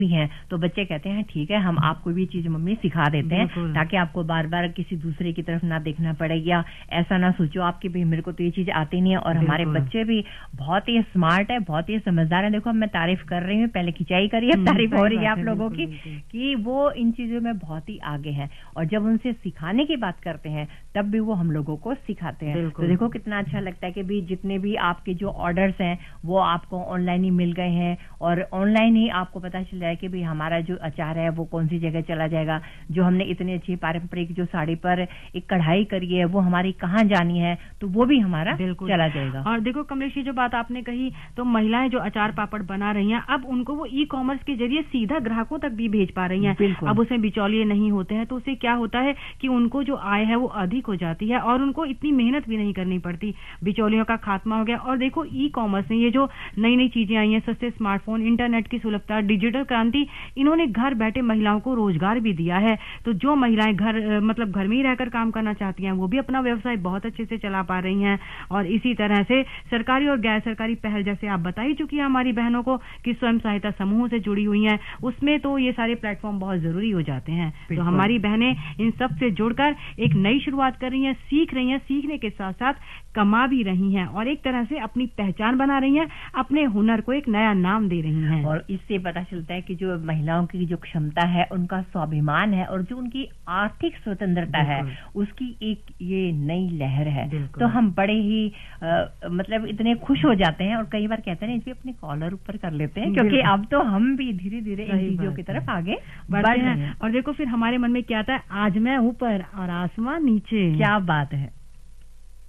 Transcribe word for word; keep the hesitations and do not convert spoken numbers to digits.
भी हैं तो बच्चे कहते हैं ठीक है हम आपको भी चीज मम्मी सिखा देते हैं ताकि आपको बार बार किसी दूसरे की तरफ ना देखना पड़े या ऐसा ना सोचो आपकी भी मेरे को तो ये चीज आती नहीं है। और हमारे बच्चे भी बहुत ही स्मार्ट है, बहुत ही समझदार है। देखो मैं तारीफ कर रही हूँ, पहले खिंचाई करी है, तारीफ हो रही है आप लोगों की कि वो इन चीजों में बहुत ही आगे हैं। और जब उनसे सिखाने की बात करते हैं तब भी वो हम लोगों को सिखाते हैं। तो देखो कितना अच्छा लगता है कि भी जितने भी आपके जो ऑर्डर्स हैं वो आपको ऑनलाइन ही मिल गए हैं और ऑनलाइन ही आपको पता चल जाए कि भी हमारा जो अचार है वो कौन सी जगह चला जाएगा, जो हमने इतनी अच्छी पारंपरिक जो साड़ी पर एक कढ़ाई करी है वो हमारी कहाँ जानी है, तो वो भी हमारा चला जाएगा। और देखो कमलेश जी जो बात आपने कही, तो महिलाएं जो अचार पापड़ बना रही हैं अब उनको वो ई कॉमर्स के जरिए सीधा ग्राहकों तक भी भेज पा रही हैं। अब उसमें बिचौलिए नहीं होते हैं, तो उससे क्या होता है कि उनको जो आय है वो अधिक हो जाती है और उनको इतनी मेहनत भी नहीं करनी पड़ती। बिचौलियों का खात्मा हो गया। और देखो ई कॉमर्स में ये जो नई नई चीजें आई हैं, सस्ते स्मार्टफोन, इंटरनेट की सुलभता, डिजिटल क्रांति, इन्होंने घर बैठे महिलाओं को रोजगार भी दिया है। तो जो महिलाएं घर मतलब घर में ही रहकर काम करना चाहती हैं वो भी अपना व्यवसाय बहुत अच्छे से चला पा रही हैं। और इसी तरह से सरकारी और गैर सरकारी पहल जैसे आप बता ही चुकी हैं हमारी बहनों को कि स्वयं सहायता समूह से जुड़ी हुई हैं, उसमें तो ये सारे प्लेटफॉर्म बहुत जरूरी हो जाते हैं। तो हमारी बहनें इन सब से जुड़कर एक नई शुरुआत कर रही हैं, सीख रही हैं, सीखने के साथ साथ कमा भी रही हैं और एक तरह से अपनी पहचान बना रही हैं, अपने हुनर को एक नया नाम दे रही हैं। और इससे पता चलता है कि जो महिलाओं की जो क्षमता है, उनका स्वाभिमान है और जो उनकी आर्थिक स्वतंत्रता है उसकी एक ये नई लहर है। तो हम बड़े ही आ, मतलब इतने खुश हो जाते हैं और कई बार कहते हैं इसलिए अपने कॉलर ऊपर कर लेते हैं क्योंकि अब तो हम भी धीरे धीरे इन चीजों की तरफ आगे बढ़ रहे हैं। और देखो फिर हमारे मन में क्या आता है, आज मैं ऊपर और आसमान नीचे। क्या बात है।